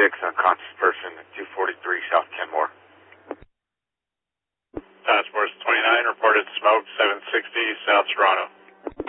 unconscious person at 243 South Kenmore. Task Force 29 reported smoke 760 South Toronto.